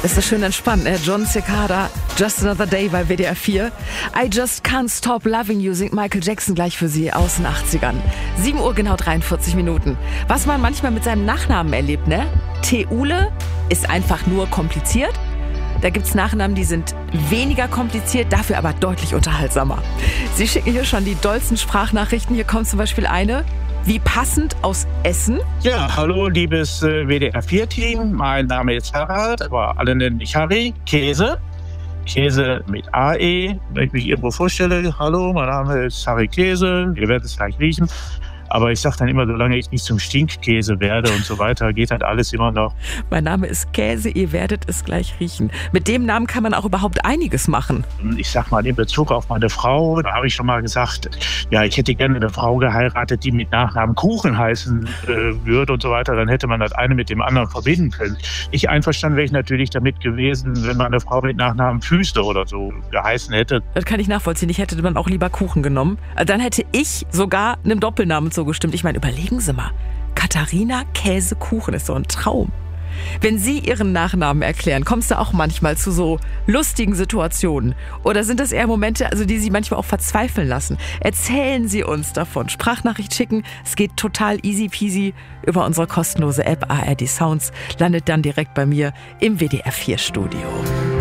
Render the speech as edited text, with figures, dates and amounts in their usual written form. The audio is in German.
Ist das schön entspannt, ne? John Cicada, Just Another Day bei WDR 4. I Just Can't Stop Loving You singt Michael Jackson gleich für Sie aus den 80ern. 7 Uhr genau 43 Minuten. Was man manchmal mit seinem Nachnamen erlebt, ne? Theule ist einfach nur kompliziert. Da gibt's Nachnamen, die sind weniger kompliziert, dafür aber deutlich unterhaltsamer. Sie schicken hier schon die dollsten Sprachnachrichten. Hier kommt zum Beispiel eine. Wie passend aus Essen. Ja, hallo liebes WDR-4-Team. Mein Name ist Harald, aber alle nennen mich Harry. Käse. Käse mit AE. Wenn ich mich irgendwo vorstelle, hallo, mein Name ist Harry Käse. Ihr werdet es gleich riechen. Aber ich sage dann immer, solange ich nicht zum Stinkkäse werde und so weiter, geht halt alles immer noch. Mein Name ist Käse, ihr werdet es gleich riechen. Mit dem Namen kann man auch überhaupt einiges machen. Ich sag mal, in Bezug auf meine Frau, da habe ich schon mal gesagt, ja, ich hätte gerne eine Frau geheiratet, die mit Nachnamen Kuchen heißen würde und so weiter. Dann hätte man das eine mit dem anderen verbinden können. Ich einverstanden wäre ich natürlich damit gewesen, wenn meine Frau mit Nachnamen Füße oder so geheißen hätte. Das kann ich nachvollziehen. Ich hätte dann auch lieber Kuchen genommen. Dann hätte ich sogar einem Doppelnamen zugestimmt. Ich meine, überlegen Sie mal. Katharina Käsekuchen ist so ein Traum. Wenn Sie Ihren Nachnamen erklären, kommst du auch manchmal zu so lustigen Situationen? Oder sind das eher Momente, also die Sie manchmal auch verzweifeln lassen? Erzählen Sie uns davon. Sprachnachricht schicken, es geht total easy peasy über unsere kostenlose App ARD Sounds, landet dann direkt bei mir im WDR 4 Studio.